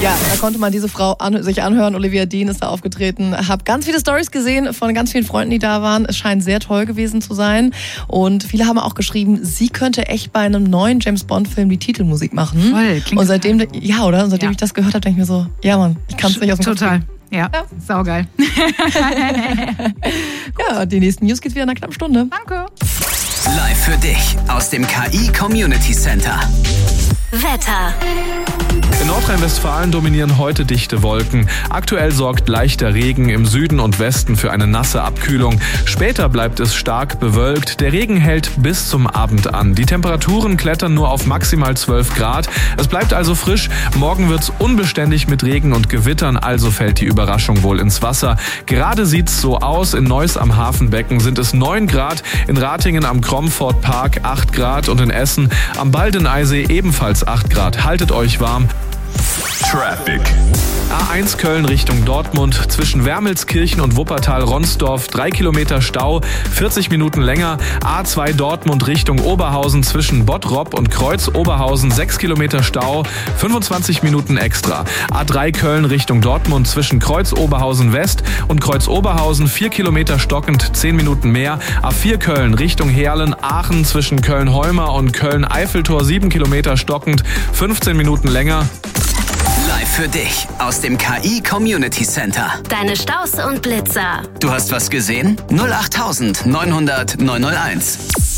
Ja, da konnte man diese Frau sich anhören. Olivia Dean ist da aufgetreten. Hab ganz viele Storys gesehen von ganz vielen Freunden, die da waren. Es scheint sehr toll gewesen zu sein. Und viele haben auch geschrieben, sie könnte echt bei einem neuen James-Bond-Film die Titelmusik machen. Voll, klingt und seitdem, ja, oder? Und seitdem ich das gehört habe, denke ich mir so, ja Mann, ich kann es nicht aus dem Kopf Total. kriegen. Ja, saugeil. Ja, die nächsten News geht's wieder in einer knappen Stunde. Danke. Live für dich aus dem KI Community Center. Wetter. In Nordrhein-Westfalen dominieren heute dichte Wolken. Aktuell sorgt leichter Regen im Süden und Westen für eine nasse Abkühlung. Später bleibt es stark bewölkt. Der Regen hält bis zum Abend an. Die Temperaturen klettern nur auf maximal 12 Grad. Es bleibt also frisch. Morgen wird's unbeständig mit Regen und Gewittern, also fällt die Überraschung wohl ins Wasser. Gerade sieht's so aus. In Neuss am Hafenbecken sind es 9 Grad, in Ratingen am Cromford Park 8 Grad und in Essen am Baldeneysee ebenfalls 8 Grad. Haltet euch warm. Traffic. A1 Köln Richtung Dortmund, zwischen Wermelskirchen und Wuppertal-Ronsdorf 3 Kilometer Stau, 40 Minuten länger. A2 Dortmund Richtung Oberhausen, zwischen Bottrop und Kreuz-Oberhausen 6 Kilometer Stau, 25 Minuten extra. A3 Köln Richtung Dortmund, zwischen Kreuz-Oberhausen West und Kreuz-Oberhausen 4 Kilometer stockend, 10 Minuten mehr. A4 Köln Richtung Heerlen-Aachen, zwischen Köln-Heuma und Köln-Eiffeltor 7 Kilometer stockend, 15 Minuten länger. Live für dich aus dem KI Community Center. Deine Staus und Blitzer. Du hast was gesehen? 08900 901.